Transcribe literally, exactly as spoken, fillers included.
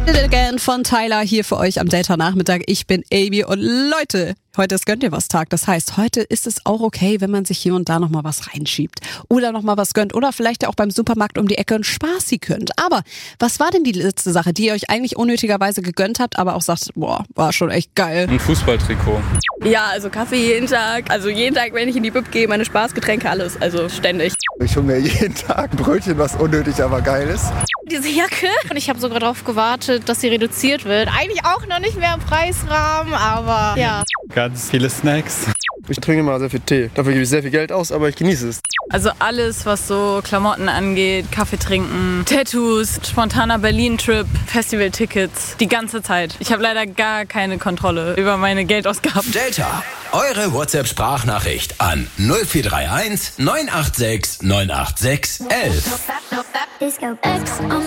Again von Tyler hier für euch am Delta-Nachmittag. Ich bin Amy und Leute, heute ist Gönnt ihr was Tag. Das heißt, heute ist es auch okay, wenn man sich hier und da nochmal was reinschiebt oder nochmal was gönnt oder vielleicht ja auch beim Supermarkt um die Ecke einen Spaßi könnt. Aber was war denn die letzte Sache, die ihr euch eigentlich unnötigerweise gegönnt habt, aber auch sagt, boah, war schon echt geil? Ein Fußballtrikot. Ja, also Kaffee jeden Tag. Also jeden Tag, wenn ich in die Bib gehe, meine Spaßgetränke, alles. Also ständig. Ich hole mir jeden Tag ein Brötchen, was unnötig, aber geil ist. Diese Jacke. Und ich habe sogar darauf gewartet, dass sie reduziert wird. Eigentlich auch noch nicht mehr im Preisrahmen, aber ja. Ganz viele Snacks. Ich trinke immer sehr viel Tee. Dafür gebe ich sehr viel Geld aus, aber ich genieße es. Also alles, was so Klamotten angeht, Kaffee trinken, Tattoos, spontaner Berlin-Trip, Festivaltickets, die ganze Zeit. Ich habe leider gar keine Kontrolle über meine Geldausgaben. Delta, eure WhatsApp-Sprachnachricht an null vier drei eins neun acht sechs neun acht sechs eins eins.